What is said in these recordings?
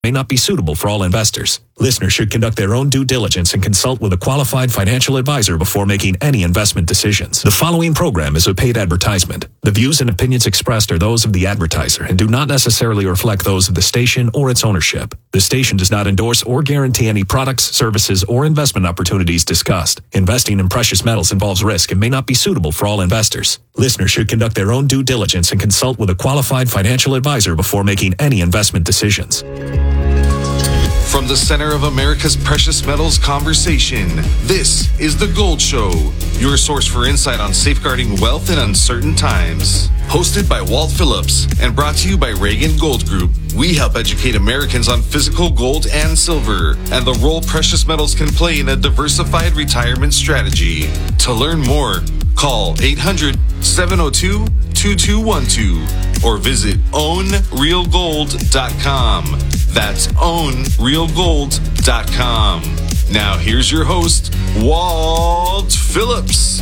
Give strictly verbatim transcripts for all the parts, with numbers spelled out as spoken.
may not be suitable for all investors. Listeners should conduct their own due diligence and consult with a qualified financial advisor before making any investment decisions. The following program is a paid advertisement. The views and opinions expressed are those of the advertiser and do not necessarily reflect those of the station or its ownership. The station does not endorse or guarantee any products, services, or investment opportunities discussed. Investing in precious metals involves risk and may not be suitable for all investors. Listeners should conduct their own due diligence and consult with a qualified financial advisor before making any investment decisions. From the center of America's precious metals conversation, this is The Gold Show, your source for insight on safeguarding wealth in uncertain times. Hosted by Walt Phillips and brought to you by Reagan Gold Group, we help educate Americans on physical gold and silver and the role precious metals can play in a diversified retirement strategy. To learn more, call eight hundred, seven oh two, two two one two or visit own real gold dot com. That's own real gold dot com. Now here's your host, Walt Phillips.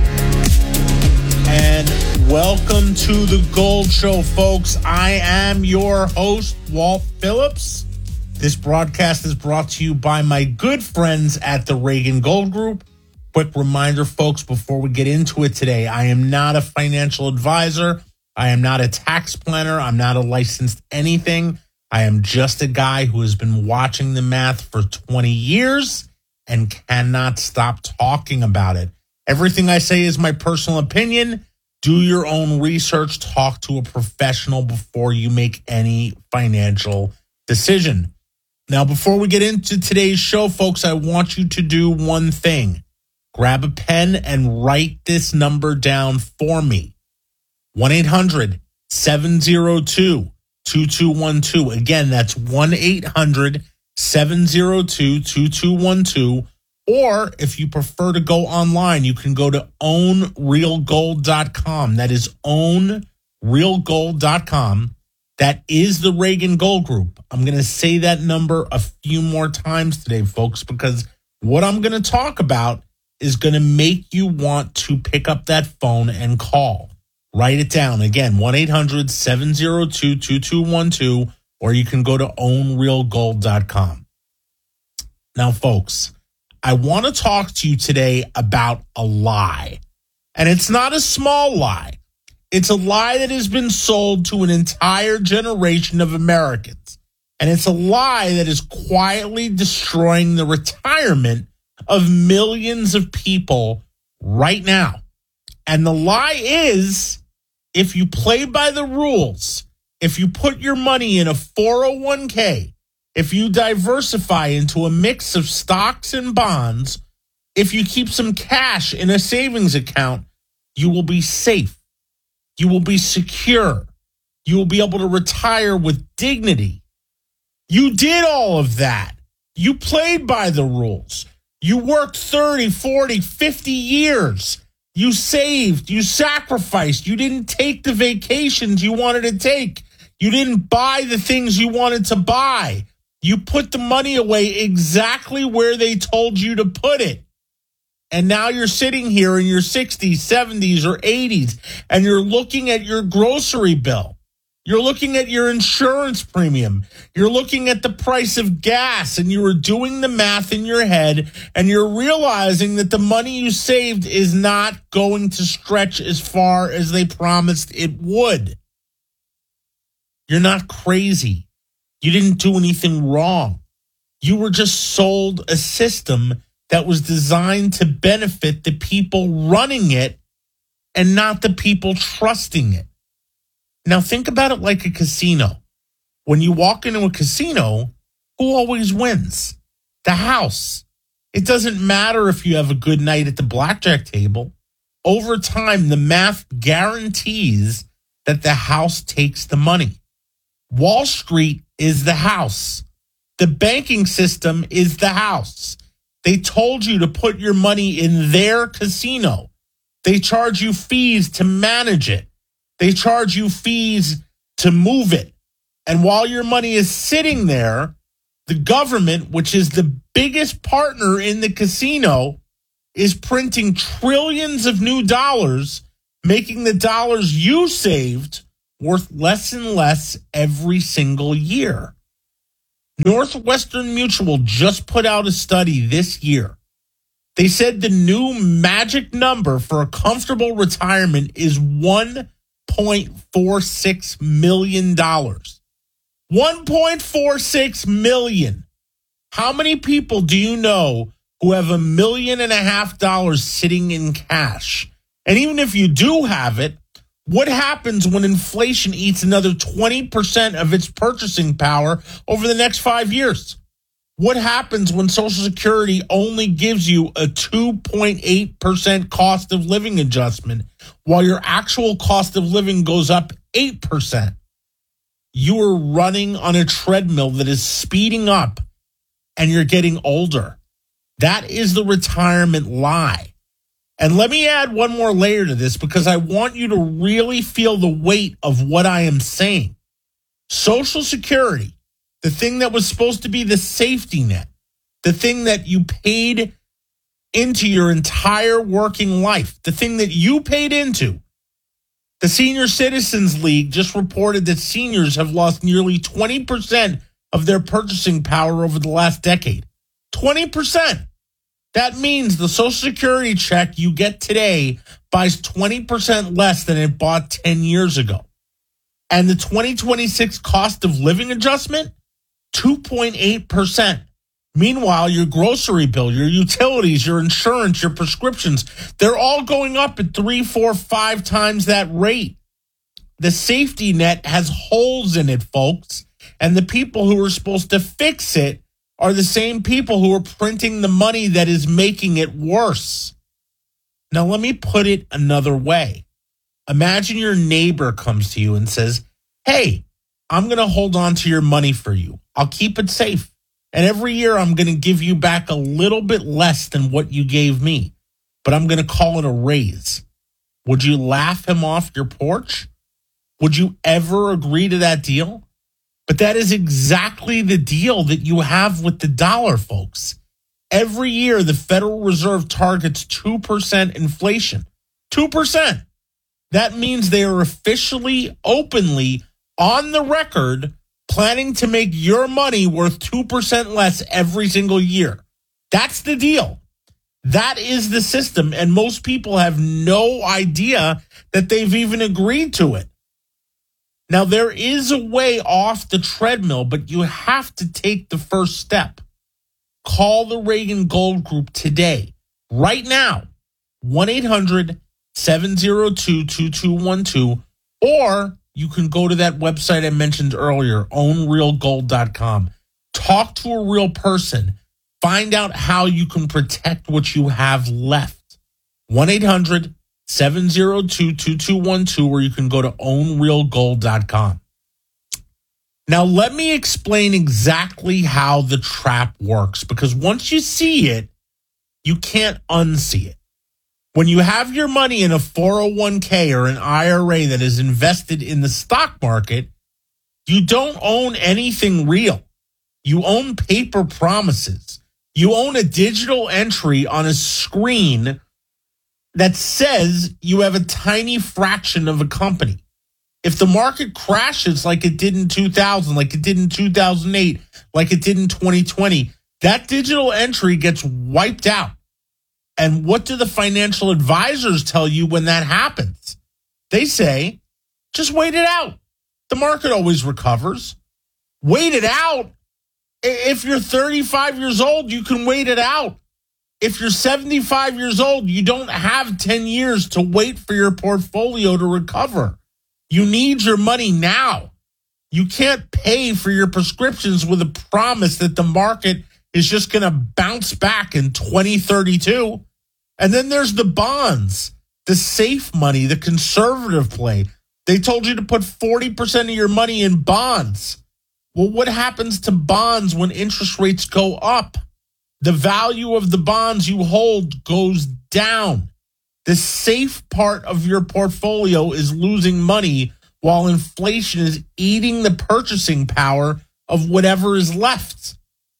And welcome to The Gold Show, folks. I am your host, Walt Phillips. This broadcast is brought to you by my good friends at the Reagan Gold Group. Quick reminder, folks, before we get into it today, I am not a financial advisor. I am not a tax planner. I'm not a licensed anything. I am just a guy who has been watching the math for twenty years and cannot stop talking about it. Everything I say is my personal opinion. Do your own research. Talk to a professional before you make any financial decision. Now, before we get into today's show, folks, I want you to do one thing. Grab a pen and write this number down for me. one eight hundred, seven oh two, two two one two. Again, that's one eight hundred, seven oh two, two two one two. Or if you prefer to go online, you can go to own real gold dot com. That is own real gold dot com. That is the Reagan Gold Group. I'm going to say that number a few more times today, folks, because what I'm going to talk about is going to make you want to pick up that phone and call. Write it down. Again, one eight hundred, seven oh two, two two one two, or you can go to own real gold dot com. Now, folks, I want to talk to you today about a lie. And it's not a small lie. It's a lie that has been sold to an entire generation of Americans. And it's a lie that is quietly destroying the retirement of millions of people right now. And the lie is, if you play by the rules, if you put your money in a four oh one k, if you diversify into a mix of stocks and bonds, if you keep some cash in a savings account, you will be safe. You will be secure. You will be able to retire with dignity. You did all of that. You played by the rules. You worked thirty, forty, fifty years. You saved. You sacrificed. You didn't take the vacations you wanted to take. You didn't buy the things you wanted to buy. You put the money away exactly where they told you to put it. And now you're sitting here in your sixties, seventies, or eighties, and you're looking at your grocery bill. You're looking at your insurance premium. You're looking at the price of gas, and you were doing the math in your head, and you're realizing that the money you saved is not going to stretch as far as they promised it would. You're not crazy. You didn't do anything wrong. You were just sold a system that was designed to benefit the people running it and not the people trusting it. Now think about it like a casino. When you walk into a casino, who always wins? The house. It doesn't matter if you have a good night at the blackjack table. Over time, the math guarantees that the house takes the money. Wall Street is the house. The banking system is the house. They told you to put your money in their casino. They charge you fees to manage it. They charge you fees to move it. And while your money is sitting there, the government, which is the biggest partner in the casino, is printing trillions of new dollars, making the dollars you saved worth less and less every single year. Northwestern Mutual just put out a study this year. They said the new magic number for a comfortable retirement is one point four six million dollars. one point four six million dollars. How many people do you know who have a million and a half dollars sitting in cash? And even if you do have it, what happens when inflation eats another twenty percent of its purchasing power over the next five years? What happens when Social Security only gives you a two point eight percent cost of living adjustment while your actual cost of living goes up eight percent? You are running on a treadmill that is speeding up and you're getting older. That is the retirement lie. And let me add one more layer to this because I want you to really feel the weight of what I am saying. Social Security, the thing that was supposed to be the safety net, the thing that you paid into your entire working life, the thing that you paid into. The Senior Citizens League just reported that seniors have lost nearly twenty percent of their purchasing power over the last decade. twenty percent. That means the Social Security check you get today buys twenty percent less than it bought ten years ago. And the twenty twenty-six cost of living adjustment, two point eight percent. Meanwhile, your grocery bill, your utilities, your insurance, your prescriptions, they're all going up at three, four, five times that rate. The safety net has holes in it, folks. And the people who are supposed to fix it are the same people who are printing the money that is making it worse. Now, let me put it another way. Imagine your neighbor comes to you and says, hey, I'm going to hold on to your money for you. I'll keep it safe. And every year I'm going to give you back a little bit less than what you gave me. But I'm going to call it a raise. Would you laugh him off your porch? Would you ever agree to that deal? But that is exactly the deal that you have with the dollar, folks. Every year, the Federal Reserve targets two percent inflation. two percent. That means they are officially, openly, on the record, planning to make your money worth two percent less every single year. That's the deal. That is the system, and most people have no idea that they've even agreed to it. Now, there is a way off the treadmill, but you have to take the first step. Call the Reagan Gold Group today, right now, one eight hundred seven oh two two two one two, or you can go to that website I mentioned earlier, own real gold dot com. Talk to a real person. Find out how you can protect what you have left. one eight hundred seven oh two two two one two, or you can go to own real gold dot com. Now, let me explain exactly how the trap works, because once you see it, you can't unsee it. When you have your money in a four oh one k or an I R A that is invested in the stock market, you don't own anything real. You own paper promises. You own a digital entry on a screen that says you have a tiny fraction of a company. If the market crashes like it did in two thousand, like it did in two thousand eight, like it did in twenty twenty, that digital entry gets wiped out. And what do the financial advisors tell you when that happens? They say, just wait it out. The market always recovers. Wait it out. If you're thirty-five years old, you can wait it out. If you're seventy-five years old, you don't have ten years to wait for your portfolio to recover. You need your money now. You can't pay for your prescriptions with a promise that the market is just going to bounce back in twenty thirty-two. And then there's the bonds, the safe money, the conservative play. They told you to put forty percent of your money in bonds. Well, what happens to bonds when interest rates go up? The value of the bonds you hold goes down. The safe part of your portfolio is losing money while inflation is eating the purchasing power of whatever is left.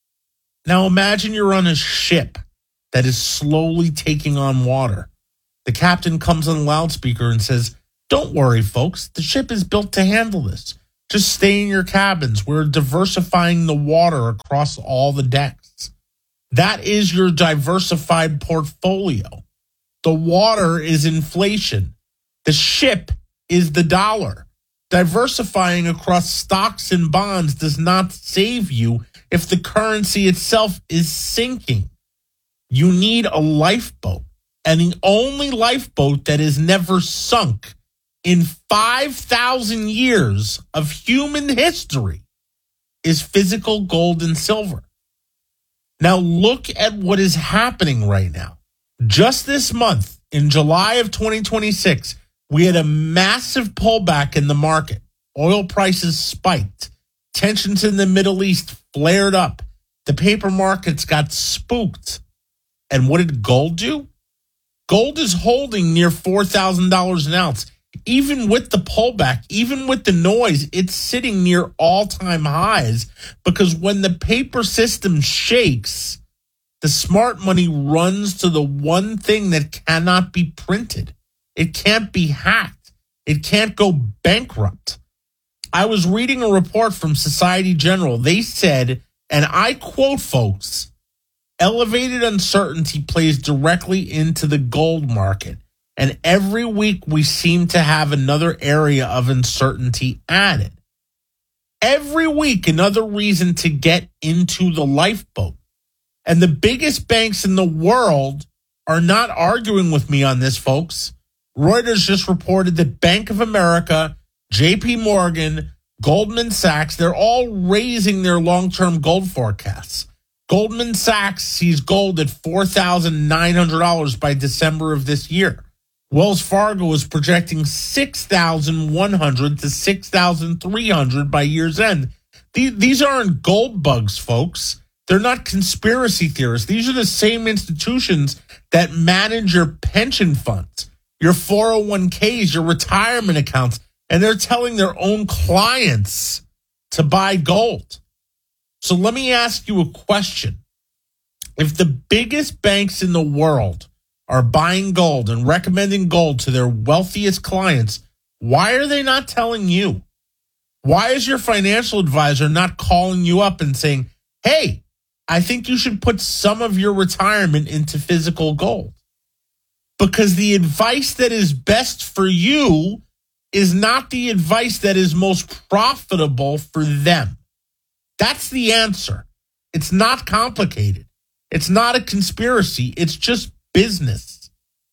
Now imagine you're on a ship that is slowly taking on water. The captain comes on the loudspeaker and says, "Don't worry, folks. The ship is built to handle this. Just stay in your cabins. We're diversifying the water across all the decks. That is your diversified portfolio. The water is inflation. The ship is the dollar. Diversifying across stocks and bonds does not save you if the currency itself is sinking. You need a lifeboat. And the only lifeboat that is never sunk in five thousand years of human history is physical gold and silver. Now look at what is happening right now. Just this month, in July of twenty twenty-six, we had a massive pullback in the market. Oil prices spiked. Tensions in the Middle East flared up. The paper markets got spooked. And what did gold do? Gold is holding near four thousand dollars an ounce. Even with the pullback, even with the noise, it's sitting near all-time highs because when the paper system shakes, the smart money runs to the one thing that cannot be printed. It can't be hacked. It can't go bankrupt. I was reading a report from Society General. They said, and I quote, folks, elevated uncertainty plays directly into the gold market. And every week we seem to have another area of uncertainty added. Every week, another reason to get into the lifeboat. And the biggest banks in the world are not arguing with me on this, folks. Reuters just reported that Bank of America, J P Morgan, Goldman Sachs, they're all raising their long-term gold forecasts. Goldman Sachs sees gold at four thousand nine hundred dollars by December of this year. Wells Fargo is projecting six thousand one hundred to six thousand three hundred by year's end. These aren't gold bugs, folks. They're not conspiracy theorists. These are the same institutions that manage your pension funds, your four oh one k's, your retirement accounts, and they're telling their own clients to buy gold. So let me ask you a question. If the biggest banks in the world are buying gold and recommending gold to their wealthiest clients, why are they not telling you? Why is your financial advisor not calling you up and saying, hey, I think you should put some of your retirement into physical gold? Because the advice that is best for you is not the advice that is most profitable for them. That's the answer. It's not complicated. It's not a conspiracy. It's just business.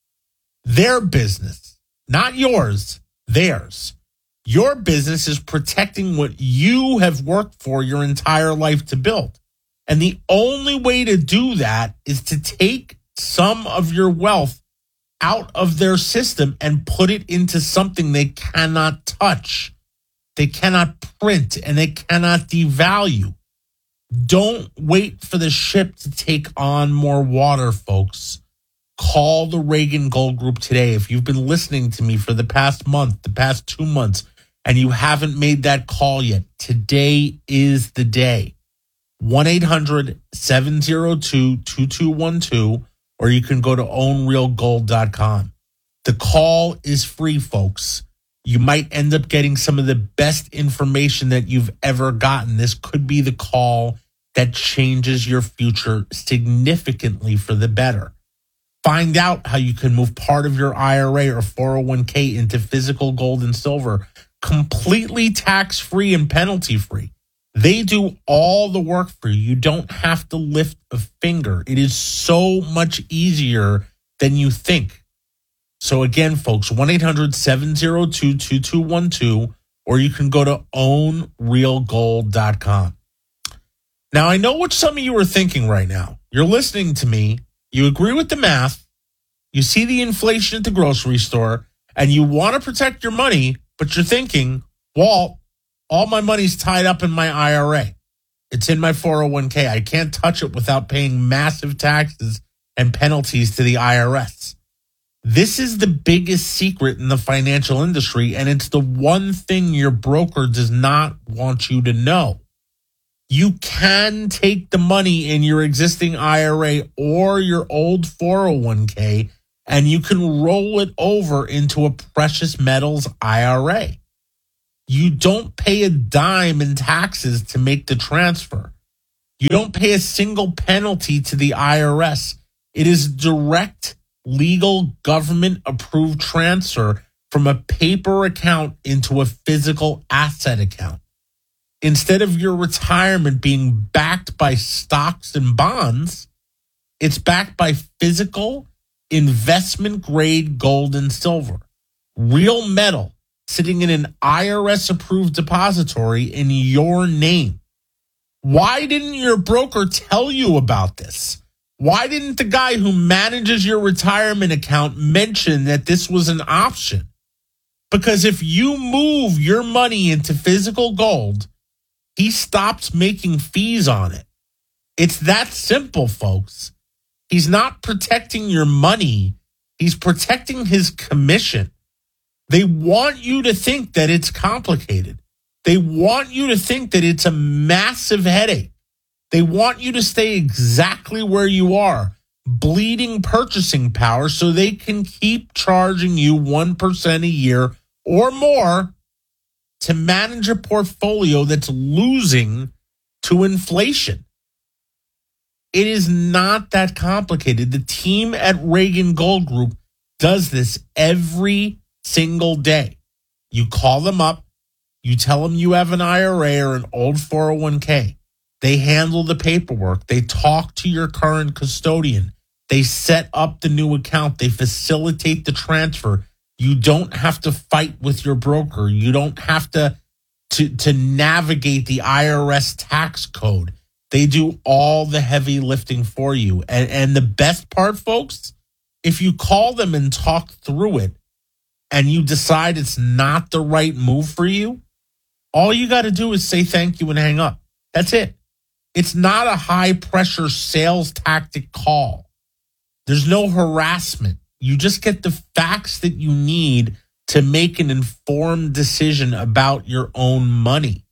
Their business, not yours, theirs. Your business is protecting what you have worked for your entire life to build. And the only way to do that is to take some of your wealth out of their system and put it into something they cannot touch, they cannot print, and they cannot devalue. Don't wait for the ship to take on more water, folks. Call the Reagan Gold Group today. If you've been listening to me for the past month, the past two months, and you haven't made that call yet, today is the day. one eight hundred seven oh two two two one two, or you can go to own real gold dot com. The call is free, folks. You might end up getting some of the best information that you've ever gotten. This could be the call that changes your future significantly for the better. Find out how you can move part of your I R A or four oh one k into physical gold and silver, completely tax-free and penalty-free. They do all the work for you. You don't have to lift a finger. It is so much easier than you think. So again, folks, one eight hundred seven oh two two two one two, or you can go to own real gold dot com. Now, I know what some of you are thinking right now. You're listening to me. You agree with the math. You see the inflation at the grocery store, and you want to protect your money, but you're thinking, Walt, all my money's tied up in my I R A. It's in my four oh one k. I can't touch it without paying massive taxes and penalties to the I R S. This is the biggest secret in the financial industry, and it's the one thing your broker does not want you to know. You can take the money in your existing I R A or your old four oh one k, and you can roll it over into a precious metals I R A. You don't pay a dime in taxes to make the transfer. You don't pay a single penalty to the I R S. It is direct, legal, government-approved transfer from a paper account into a physical asset account. Instead of your retirement being backed by stocks and bonds, it's backed by physical, investment-grade gold and silver. Real metal sitting in an I R S-approved depository in your name. Why didn't your broker tell you about this? Why didn't the guy who manages your retirement account mention that this was an option? Because if you move your money into physical gold, he stops making fees on it. It's that simple, folks. He's not protecting your money. He's protecting his commission. They want you to think that it's complicated. They want you to think that it's a massive headache. They want you to stay exactly where you are, bleeding purchasing power, so they can keep charging you one percent a year or more to manage a portfolio that's losing to inflation. It is not that complicated. The team at Reagan Gold Group does this every single day. You call them up, you tell them you have an I R A or an old four oh one k. They handle the paperwork. They talk to your current custodian. They set up the new account. They facilitate the transfer. You don't have to fight with your broker. You don't have to, to, to navigate the I R S tax code. They do all the heavy lifting for you. And, and the best part, folks, if you call them and talk through it and you decide it's not the right move for you, all you got to do is say thank you and hang up. That's it. It's not a high-pressure sales tactic call. There's no harassment. You just get the facts that you need to make an informed decision about your own money.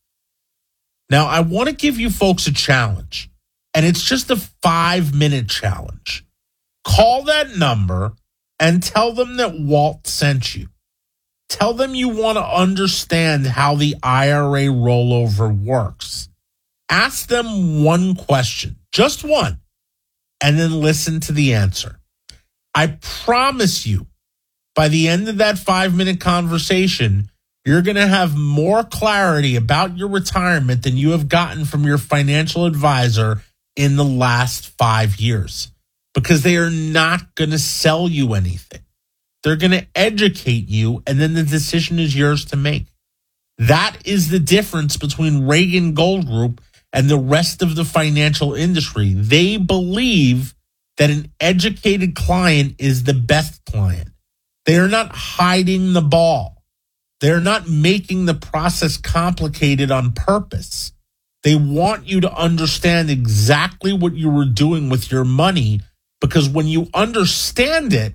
Now, I want to give you folks a challenge, and it's just a five-minute challenge. Call that number and tell them that Walt sent you. Tell them you want to understand how the I R A rollover works. Ask them one question, just one, and then listen to the answer. I promise you, by the end of that five-minute conversation, you're going to have more clarity about your retirement than you have gotten from your financial advisor in the last five years, because they are not going to sell you anything. They're going to educate you, and then the decision is yours to make. That is the difference between Reagan Gold Group and the rest of the financial industry. They believe that an educated client is the best client. They are not hiding the ball. They're not making the process complicated on purpose. They want you to understand exactly what you were doing with your money, because when you understand it,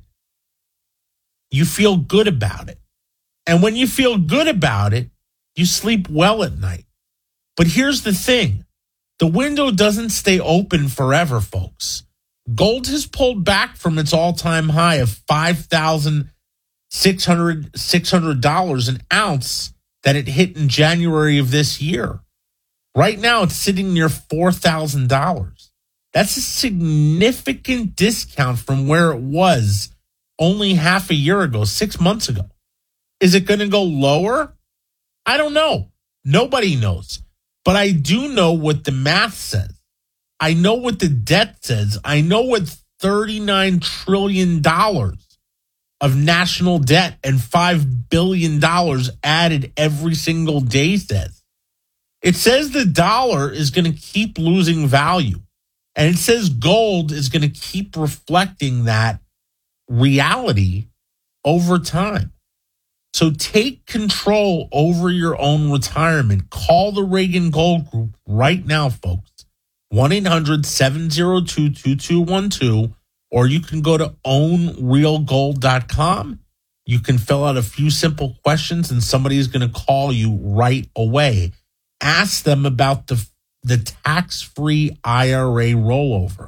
you feel good about it. And when you feel good about it, you sleep well at night. But here's the thing. The window doesn't stay open forever, folks. Gold has pulled back from its all-time high of five thousand six hundred dollars an ounce that it hit in January of this year. Right now, it's sitting near four thousand dollars. That's a significant discount from where it was only half a year ago, six months ago. Is it going to go lower? I don't know. Nobody knows. But I do know what the math says. I know what the debt says. I know what thirty-nine trillion dollars of national debt and five billion dollars added every single day says. It says the dollar is going to keep losing value. And it says gold is going to keep reflecting that reality over time. So take control over your own retirement. Call the Reagan Gold Group right now, folks. one eight hundred seven oh two two two one two, or you can go to own real gold dot com. You can fill out a few simple questions and somebody's going to call you right away. Ask them about the, the tax-free I R A rollover.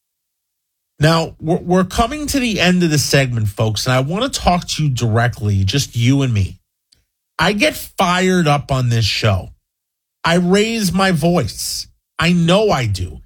Now, we're, we're coming to the end of the segment, folks, and I want to talk to you directly, just you and me. I get fired up on this show. I raise my voice. I know I do.